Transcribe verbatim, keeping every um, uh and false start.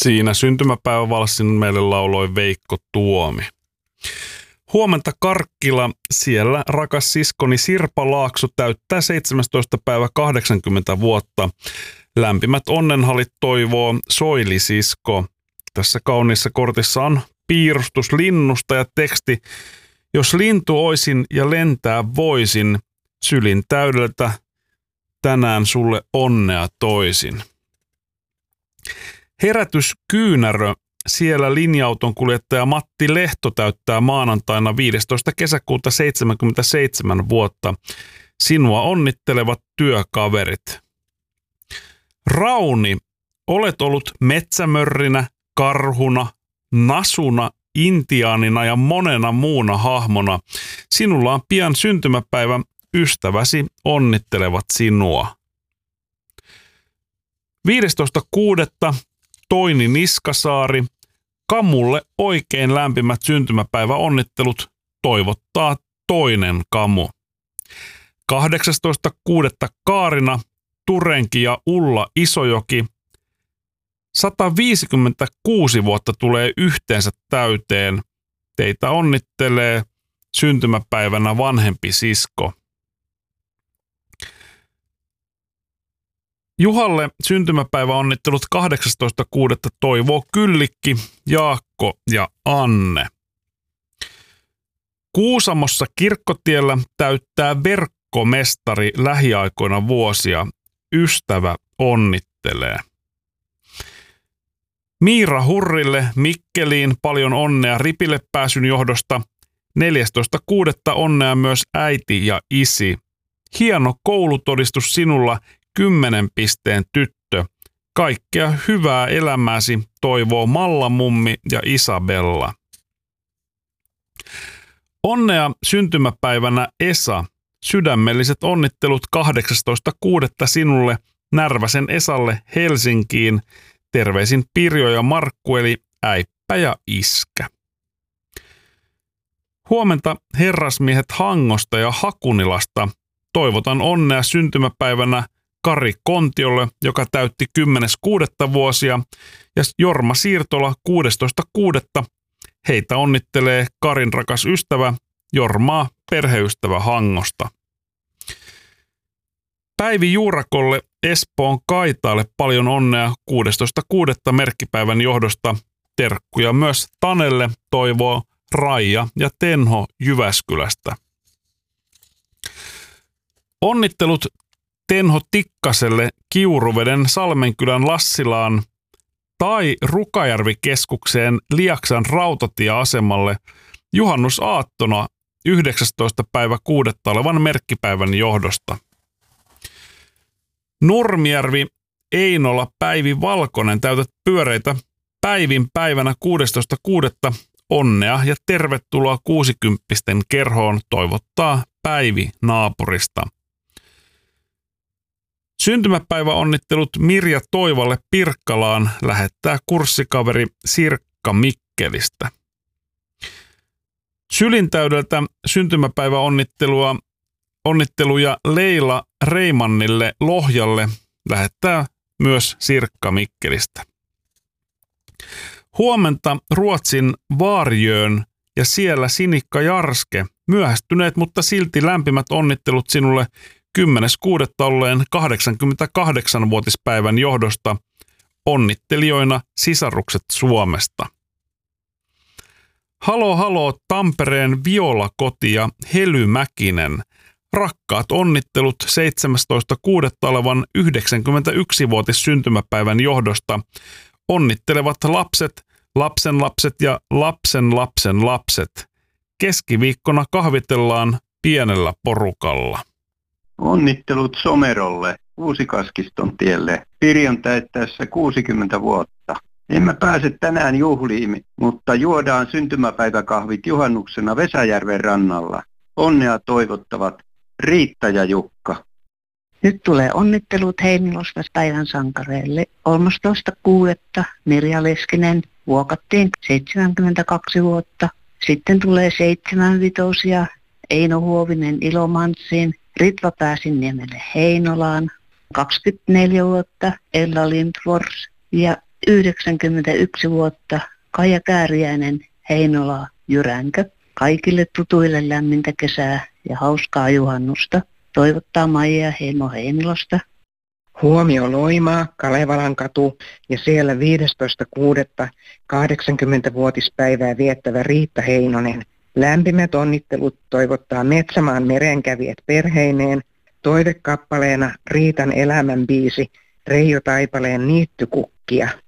Siinä syntymäpäivävalssin meille lauloi Veikko Tuomi. Huomenta Karkkila, siellä rakas siskoni Sirpa Laakso täyttää seitsemästoista päivä kahdeksankymmentä vuotta. Lämpimät onnenhalit toivoo Soili-sisko. Tässä kauniissa kortissa on piirustus linnusta ja teksti: jos lintu oisin ja lentää voisin, sylin täydeltä tänään sulle onnea toisin. Herätys Kyynärö, siellä linja-auton kuljettaja Matti Lehto täyttää maanantaina viidestoista kesäkuuta seitsemänkymmentäseitsemän vuotta. Sinua onnittelevat työkaverit. Rauni, olet ollut metsämörrinä, karhuna, nasuna, intiaanina ja monena muuna hahmona. Sinulla on pian syntymäpäivä, ystäväsi onnittelevat sinua. viidestoista kuudetta Toini Niskasaari, Kamulle oikein lämpimät syntymäpäiväonnittelut toivottaa toinen Kamu. kahdeksastoista kuudetta Kaarina, Turenki ja Ulla Isojoki. sata viisikymmentäkuusi vuotta tulee yhteensä täyteen. Teitä onnittelee syntymäpäivänä vanhempi sisko. Juhalle syntymäpäiväonnittelut kahdeksastoista kuudetta toivoo Kyllikki, Jaakko ja Anne. Kuusamossa Kirkkotiellä täyttää verkkomestari lähiaikoina vuosia. Ystävä onnittelee. Miira Hurrille Mikkeliin paljon onnea ripille pääsyn johdosta. neljästoista kuudetta onnea myös äiti ja isi. Hieno koulutodistus sinulla, kymmenen pisteen tyttö. Kaikkea hyvää elämääsi toivoo Malla mummi ja Isabella. Onnea syntymäpäivänä Esa. Sydämelliset onnittelut kahdeksastoista kuudetta sinulle, Närväsen Esalle Helsinkiin. Terveisin Pirjo ja Markku eli äippä ja iskä. Huomenta herrasmiehet Hangosta ja Hakunilasta. Toivotan onnea syntymäpäivänä Kari Kontiolle, joka täytti kymmenes kuudetta vuosia, ja Jorma Siirtola kuudestoista kuudetta Heitä onnittelee Karin rakas ystävä Jormaa, perheystävä Hangosta. Päivi Juurakolle Espoon Kaitaalle paljon onnea kuudestoista kuudetta merkkipäivän johdosta. Terkkuja myös Tanelle toivoo Raija ja Tenho Jyväskylästä. Onnittelut Tenho Tikkaselle Kiuruveden Salmenkylän Lassilaan tai Rukajärvi-keskukseen Liaksan rautatieasemalle juhannusaattona yhdeksästoista päivä kuudetta olevan merkkipäivän johdosta. Nurmijärvi Einola Päivi Valkonen täytät pyöreitä Päivin päivänä kuudestoista kuudetta onnea ja tervetuloa kuusikymppisten kerhoon toivottaa Päivi naapurista. Syntymäpäiväonnittelut Mirja Toivalle Pirkkalaan lähettää kurssikaveri Sirkka Mikkelistä. Sylintäydeltä syntymäpäiväonnittelua onnitteluja Leila Reimannille Lohjalle lähettää myös Sirkka Mikkelistä. Huomenta Ruotsin Vaarjöön ja siellä Sinikka Jarske. Myöhästyneet, mutta silti lämpimät onnittelut sinulle kymmenes kuudetta olleen kahdeksankymmentäkahdeksanvuotispäivän johdosta. Onnittelijoina sisarukset Suomesta. Halo halo Tampereen Viola-koti ja Hely Mäkinen. Rakkaat onnittelut seitsemästoista kuudetta olevan yhdeksänkymmentäyksivuotis syntymäpäivän johdosta. Onnittelevat lapset, lapsenlapset ja lapsen lapsen lapset. Keskiviikkona kahvitellaan pienellä porukalla. Onnittelut Somerolle Uusikaskiston tielle Pirjon täyttäessä kuusikymmentä vuotta. Emme pääse tänään juhliin, mutta juodaan syntymäpäiväkahvit juhannuksena Vesäjärven rannalla. Onnea toivottavat Riitta ja Jukka. Nyt tulee onnittelut Heinilosta päivän sankareille. kolmastoista kuudetta Mirja Leskinen vuokattiin seitsemänkymmentäkaksi vuotta. Sitten tulee seitsemän vitosia Eino Huovinen Ilomantsiin. Ritva Pääsinniemelle Heinolaan. kaksikymmentäneljä vuotta Ella Lindfors ja yhdeksänkymmentäyksi vuotta, Kaija Kääriäinen, Heinola, Jyränkö. Kaikille tutuille lämmintä kesää ja hauskaa juhannusta. Toivottaa Maija Heimo Heinolasta. Huomio Loimaa, Kalevalan katu ja siellä viidestoista kuudetta kahdeksankymmentävuotispäivää viettävä Riitta Heinonen. Lämpimät onnittelut toivottaa Metsämaan merenkävijät perheineen. Toivekappaleena Riitan elämän biisi Reijo Taipaleen Niittykukkia.